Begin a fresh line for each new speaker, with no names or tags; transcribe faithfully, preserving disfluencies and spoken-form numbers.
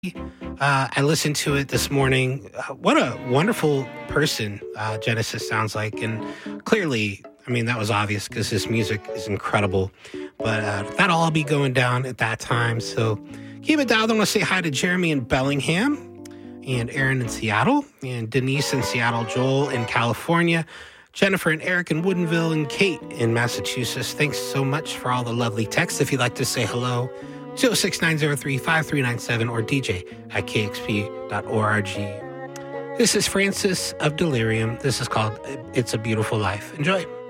Uh, I listened to it this morning. Uh, what a wonderful person uh, Genesis sounds like. And clearly, I mean, that was obvious because his music is incredible. But uh, that'll all be going down at that time. So keep it down. I want to say hi to Jeremy in Bellingham and Aaron in Seattle and Denise in Seattle, Joel in California, Jennifer and Eric in Woodinville, and Kate in Massachusetts. Thanks so much for all the lovely texts. If you'd like to say hello, two oh six, nine oh three, five three nine seven or D J at K X P dot org. This is Francis of Delirium. This is called It's a Beautiful Life. Enjoy.